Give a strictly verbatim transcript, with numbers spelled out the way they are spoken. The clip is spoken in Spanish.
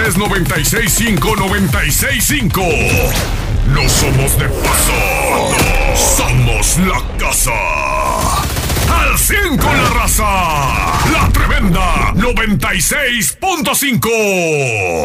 tres, noventa y seis cinco, noventa y seis cinco. No somos de paso, somos la casa. Al cien con la raza, la tremenda noventa y seis punto cinco.